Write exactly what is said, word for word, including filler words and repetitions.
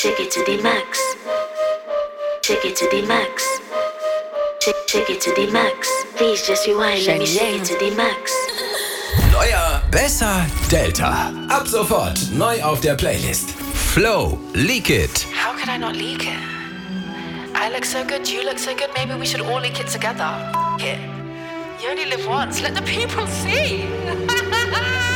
Take it to the max. Take it to the max. Take, take it to the max. Please just rewind, let me shake it to the max. Neuer, besser, Delta. Ab sofort neu auf der Playlist. Flow, Leak It. How could I not leak it? I look so good, you look so good, maybe we should all leak it together. It. You only live once, let the people see.